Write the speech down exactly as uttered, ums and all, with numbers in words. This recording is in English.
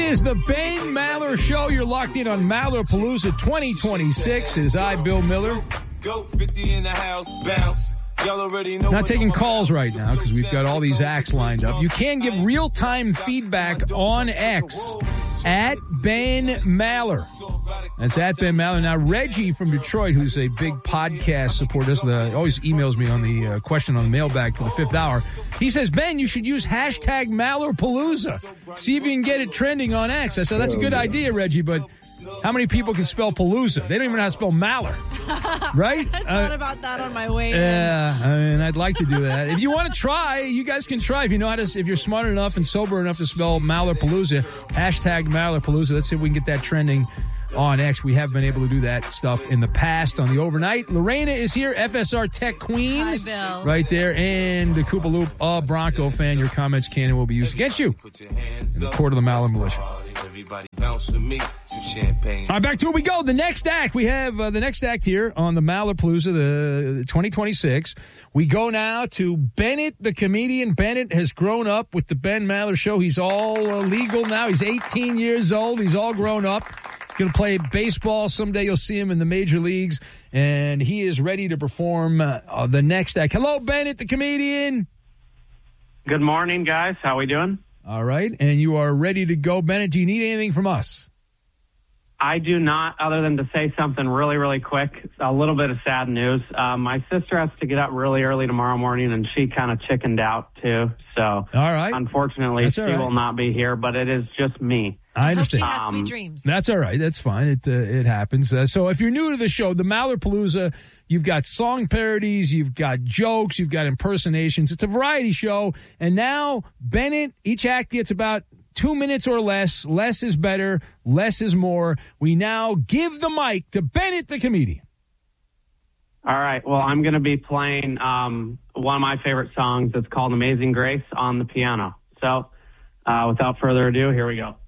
is the Ben Maller Show. You're locked in on Mallerpalooza twenty twenty-six. Is I, Bill Miller. Go fifty in the house, bounce. Y'all already know. Not taking calls right now because we've got all these acts lined up. You can give real-time feedback on X at Ben Maller. That's at Ben Maller. Now, Reggie from Detroit, who's a big podcast supporter, the, always emails me on the uh, question on the mailbag for the fifth hour. He says, Ben, you should use hashtag Mallerpalooza. See if you can get it trending on X. I said, that's a good idea, Reggie, but how many people can spell Palooza? They don't even know how to spell Maller. Right? I thought uh, about that on my way in. Yeah, I mean, I'd like to do that. If you want to try, you guys can try. If you know how to, if you're smart enough and sober enough to spell Mallerpalooza, hashtag Mallerpalooza. Let's see if we can get that trending on X. We have been able to do that stuff in the past on the overnight. Lorena is here, F S R Tech Queen. Hi, Bill. Right there. And the Koopa Loop, a Bronco fan. Your comments can and will be used against you in the court of the Maller Militia. All right, back to it we go. The next act. We have uh, the next act here on the Mallerpalooza, the, the twenty twenty-six. We go now to Bennett, the comedian. Bennett has grown up with the Ben Maller Show. He's all uh, legal now. He's eighteen years old. He's all grown up. Going to play baseball. Someday you'll see him in the major leagues. And he is ready to perform uh, uh, the next act. Hello, Bennett, the comedian. Good morning, guys. How we doing? All right. And you are ready to go, Bennett. Do you need anything from us? I do not, other than to say something really, really quick. A little bit of sad news. Uh, my sister has to get up really early tomorrow morning, and she kind of chickened out, too. So, all right. Unfortunately, That's she all right. will not be here, but it is just me. I understand. I hope she has Um, sweet dreams. That's all right. That's fine. It uh, it happens. Uh, so if you're new to the show, the Mallerpalooza, you've got song parodies, you've got jokes, you've got impersonations. It's a variety show. And now, Bennett, each act gets about two minutes or less. Less is better. Less is more. We now give the mic to Bennett, the comedian. All right. Well, I'm going to be playing um, one of my favorite songs. It's called Amazing Grace on the piano. So uh, without further ado, here we go.